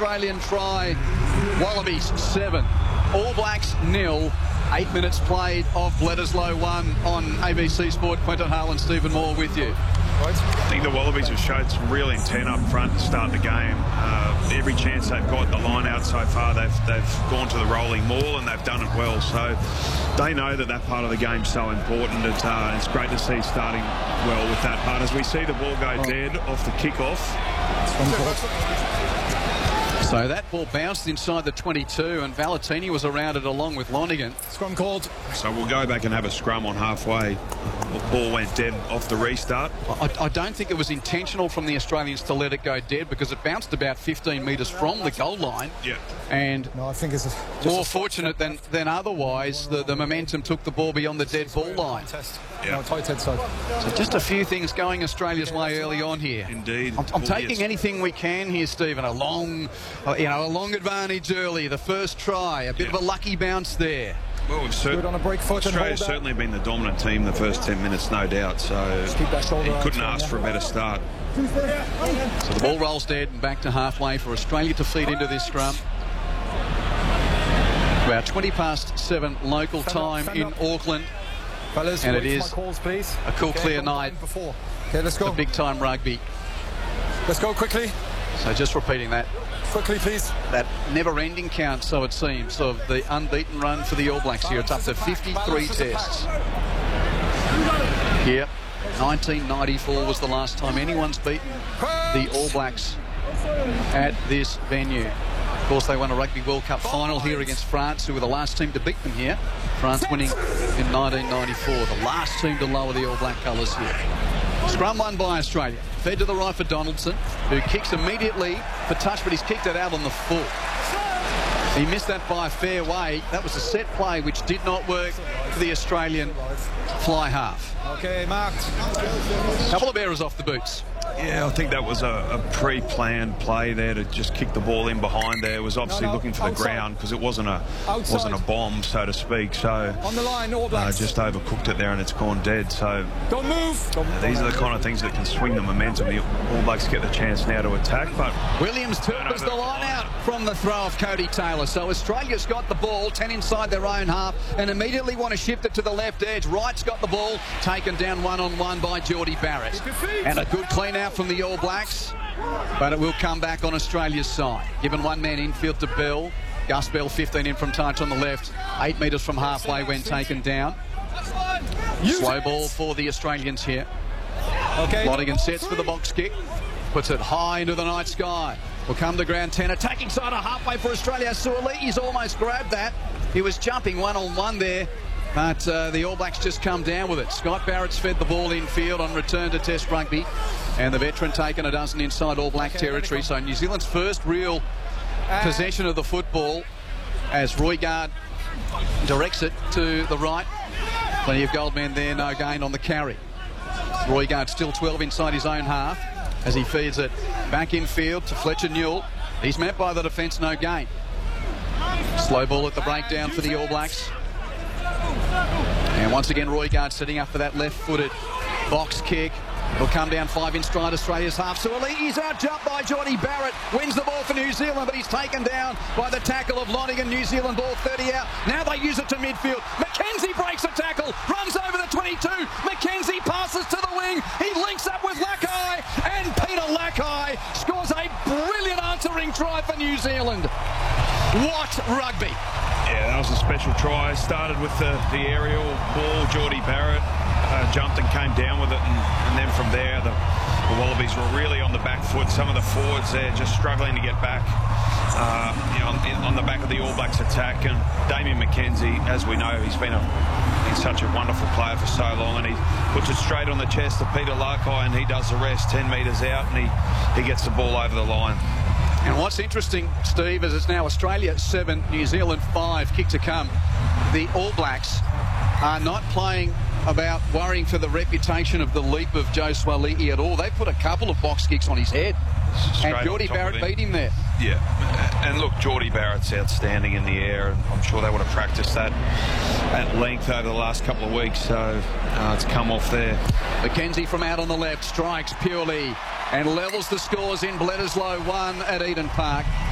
Australian try. Wallabies 7, All Blacks 0. 8 minutes played of Bledisloe 1 on ABC Sport. Quentin Harlan, Stephen Moore with you. I think the Wallabies have showed some real intent up front to start the game. Every chance they've got the line out so far, they've gone to the rolling maul and they've done it well. So they know that that part of the game's so important. It's great to see starting well with that part. As we see the ball go dead off the kickoff. So that ball bounced inside the 22 and Valentini was around it along with Lonergan. Scrum called. So we'll go back and have a scrum on halfway. The ball went dead off the restart. I don't think it was intentional from the Australians to let it go dead because it bounced about 15 metres from the goal line. Yeah. And no, I think it's more fortunate than otherwise, the momentum took the ball beyond the dead ball line. Yeah. No, tight head side. So just a few things going Australia's way early on here. Indeed. I'm taking anything we can here, Stephen. A long advantage early. The first try, a bit of a lucky bounce there. Well, Good on a break foot. Australia's certainly been the dominant team the first 10 minutes, no doubt. So he couldn't ask for a better start. So the ball rolls dead and back to halfway for Australia to feed into this scrum. About 7 local time in Auckland. Fellas, and it is calls, please. A cool, clear night. Okay, let's go. For big-time rugby. Let's go quickly. So just repeating that. Quickly, please. That never-ending count, so it seems, of the unbeaten run for the All Blacks here. It's up to 53 tests. Here, 1994 was the last time anyone's beaten the All Blacks at this venue. Of course, they won a Rugby World Cup final here against France, who were the last team to beat them here. France winning in 1994, the last team to lower the All Black colours here. Scrum won by Australia. Fed to the right for Donaldson, who kicks immediately for touch, but he's kicked it out on the full. He missed that by a fair way. That was a set play which did not work for the Australian fly half. Okay, marked. Couple of errors off the boots. Yeah, I think that was a pre-planned play there to just kick the ball in behind there. It was obviously looking for the ground because it wasn't a bomb, so to speak. So on the line, All Blacks. Just overcooked it there and it's gone dead. So don't move. These are the kind of things that can swing the momentum. The All Blacks get the chance now to attack, but Williams turns the line out from the throw of Cody Taylor. So Australia's got the ball, 10 inside their own half, and immediately want to shift it to the left edge. Wright's got the ball, taken down one-on-one by Geordie Barrett. And a good clean out from the All Blacks, but it will come back on Australia's side. Given one man infield to Bell. Gus Bell 15 in from touch on the left, 8 metres from halfway when taken down. Slow ball for the Australians here. Lonergan sets for the box kick, puts it high into the night sky. Will come to ground 10, attacking side of halfway for Australia. Suoli'i's almost grabbed that. He was jumping one-on-one there, but the All Blacks just come down with it. Scott Barrett's fed the ball infield on return to Test rugby, and the veteran taken a dozen inside All Black territory. So New Zealand's first real possession of the football as Roigard directs it to the right. Plenty of gold men there, no gain on the carry. Roigard still 12 inside his own half as he feeds it back infield to Fletcher Newell. He's met by the defence, no gain. Slow ball at the breakdown for the All Blacks. And once again, Roigard setting up for that left-footed box kick. Will come down 5 in stride Australia's half. Suoli'i's out-jumped by Geordie Barrett. Wins the ball for New Zealand, but he's taken down by the tackle of Lonergan. New Zealand ball 30 out. Now they use it to midfield. McKenzie breaks a tackle, runs over the 22. McKenzie passes to the wing. He links up with Lakai, and Peter Lakai scores a brilliant answering try for New Zealand. What rugby! Yeah, that was a special try. Started with the aerial ball. Geordie Barrett jumped and came down with it, and then from there the Wallabies were really on the back foot. Some of the forwards there just struggling to get back on the back of the All Blacks attack. And Damien McKenzie, as we know, he's such a wonderful player for so long, and he puts it straight on the chest to Peter Lakai, and he does the rest 10 metres out, and he gets the ball over the line. And what's interesting, Steve, is it's now Australia 7, New Zealand 5, kick to come. The All Blacks are not playing about worrying for the reputation of the leap of Joe Suoli'i at all. They put a couple of box kicks on his head, and Geordie Barrett beat him there. Yeah, and look, Geordie Barrett's outstanding in the air, and I'm sure they would have practiced that at length over the last couple of weeks, so it's come off there. McKenzie from out on the left strikes purely and levels the scores in Bledisloe 1 at Eden Park.